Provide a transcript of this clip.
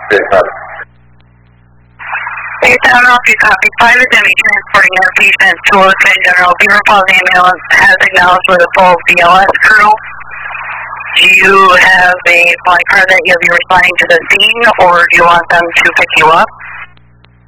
Based on all you copy, private Demi transporting our patient to Oakland General. Beaver Falls ambulance has acknowledged with a full BLS crew. Do you have a flight car that you'll be responding to the scene, or do you want them to pick you up?